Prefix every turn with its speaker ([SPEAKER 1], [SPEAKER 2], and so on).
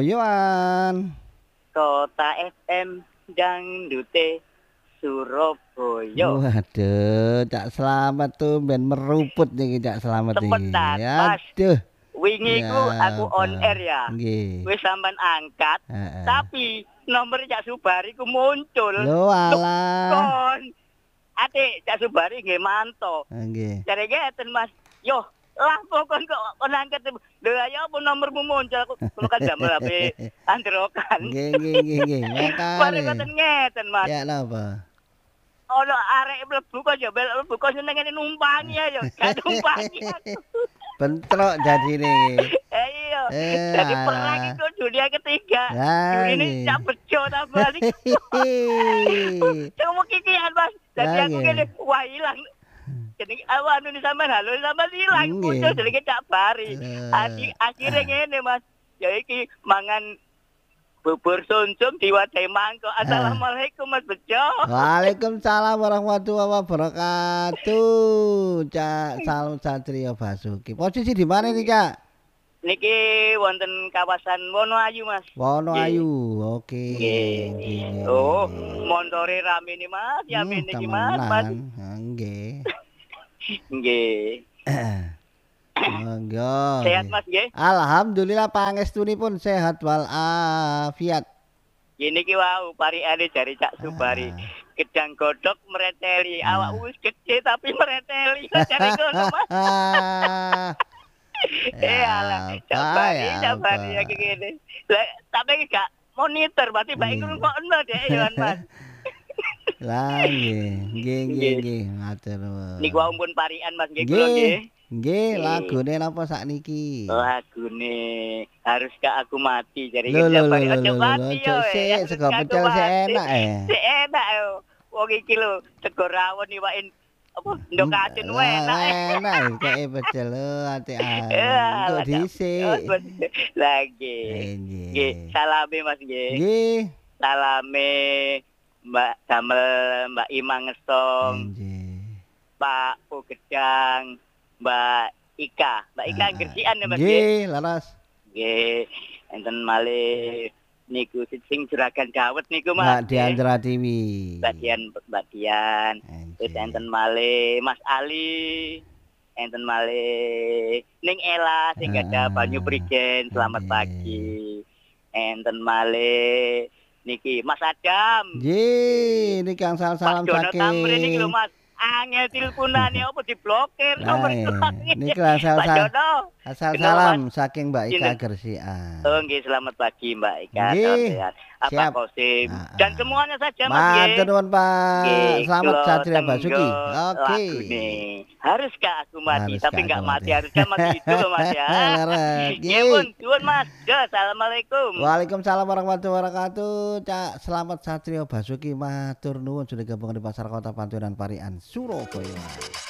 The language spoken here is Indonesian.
[SPEAKER 1] Surabaya.
[SPEAKER 2] Kota FM dangdute Surabaya.
[SPEAKER 1] Waduh, Cak Slamet tuh ben meruput nih Cak Slamet iki.
[SPEAKER 2] Cepetan, Mas.
[SPEAKER 1] Aduh.
[SPEAKER 2] Wingi
[SPEAKER 1] Ya
[SPEAKER 2] ku aku on
[SPEAKER 1] apa?
[SPEAKER 2] air ya.
[SPEAKER 1] Nggih.
[SPEAKER 2] Wis sampean angkat,
[SPEAKER 1] Heeh.
[SPEAKER 2] tapi nomor Cak Subari ku muncul.
[SPEAKER 1] Lho
[SPEAKER 2] Loh,
[SPEAKER 1] alah.
[SPEAKER 2] kon. Ate Cak Subari nggih manto.
[SPEAKER 1] Nggih.
[SPEAKER 2] Jare ngeten Mas. Yo, lah pokon kok kon angkat. Lho ya apa nomormu muncul aku kan damel HP androkan.
[SPEAKER 1] Nggih.
[SPEAKER 2] Mari
[SPEAKER 1] Makane.
[SPEAKER 2] ngoten ngeten Mas.
[SPEAKER 1] Ya napa?
[SPEAKER 2] Ono arek mlebu kok ya mlebu kok senengane numpangi ya, gak numpangi aku.
[SPEAKER 1] Bentrok jadine.
[SPEAKER 2] Iya. Jadi perang
[SPEAKER 1] Alah.
[SPEAKER 2] itu dunia ketiga.
[SPEAKER 1] Lah
[SPEAKER 2] Jurine
[SPEAKER 1] nggih.
[SPEAKER 2] cak bejo ta balik. Cuma kikian Mas. Jadi
[SPEAKER 1] Lah
[SPEAKER 2] aku
[SPEAKER 1] nggih.
[SPEAKER 2] gini, wah hilang. Jadi awan ini sampean halo sampean hilang
[SPEAKER 1] Nggih.
[SPEAKER 2] muncul jadi Cak Bari. Akhirnya ngene Mas. Ya iki mangan bubur sumsum diwadahi mangkok. Assalamualaikum Mas Bejo.
[SPEAKER 1] Waalaikumsalam warahmatullahi wabarakatuh. Cak Salam Satrio Basuki. Posisi di mana nih, Cak?
[SPEAKER 2] Niki wonten kawasan Wonoayu Mas.
[SPEAKER 1] Wonoayu. Oke.
[SPEAKER 2] Nggih. Oh, montore rame nih Mas, ya niki Mas.
[SPEAKER 1] Temenan. Nggih.
[SPEAKER 2] Nggih.
[SPEAKER 1] Monggo.
[SPEAKER 2] Sehat Mas nggih?
[SPEAKER 1] Alhamdulillah pangestunipun sehat walafiat.
[SPEAKER 2] Gini ki wau parikane jari Cak Subari. Gedang godhog mreteli, awak wis gede tapi mreteli. Jare ngono Mas. Alah, Cak Bari ya ngene. Lah tapi gak monitor berarti mbak iku ngono deh ya Mas.
[SPEAKER 1] Lah nggih. Matur nuwun.
[SPEAKER 2] Niku wau pun parikan Mas nggih kula nggih.
[SPEAKER 1] Nggih, lagune napa sakniki?
[SPEAKER 2] Lagune Haruskah Aku Mati jare
[SPEAKER 1] Lho,
[SPEAKER 2] aja mati yo.
[SPEAKER 1] sego pecel sik enak
[SPEAKER 2] Sik enak yo. Wong iki lho sego rawon iwakin apa ndok kacen enak.
[SPEAKER 1] Enak kaya pecel ati-ati. Kok dhisik.
[SPEAKER 2] Lagi. Nggih, salame Mas nggih.
[SPEAKER 1] Nggih.
[SPEAKER 2] Salame Mbak Damel, Mbak Imang Ngesong.
[SPEAKER 1] Nggih.
[SPEAKER 2] Pak Gedang, Mbak Ika Gersian ya Mas nggih.
[SPEAKER 1] Nggih, laras.
[SPEAKER 2] Nggih, enten malih niku sing juragan dawet niku Mas.
[SPEAKER 1] Mbak Dian Tratiwi.
[SPEAKER 2] Mbak Dian. Terus enten malih Mas Ali. Enten malih Ning Ela sing ada banyu prigen, selamat pagi. Enten malih niki Mas Adam.
[SPEAKER 1] Nggih, niki salam
[SPEAKER 2] Pak Jono
[SPEAKER 1] saking.
[SPEAKER 2] Tamrin niki lho Mas. Angel teleponane apa diblokir nomor
[SPEAKER 1] niki asal salam saking Mbak Ika Gersian.
[SPEAKER 2] Oh nggih, selamat pagi Mbak Ika.
[SPEAKER 1] Nggih.
[SPEAKER 2] Apa Kosim dan semuanya saja Mas.
[SPEAKER 1] Matur nuwun Pak. Selamat Satria Basuki. Oke.
[SPEAKER 2] Haruskah aku mati tapi enggak mati, harusnya mati itu loh Mas ya. Nggih, nuwun Mas. Assalamualaikum.
[SPEAKER 1] Waalaikumsalam warahmatullahi wabarakatuh. Cak Selamat Satrio Basuki matur nuwun sudah gabung di Pasar Kota Panturan Parian Surabaya.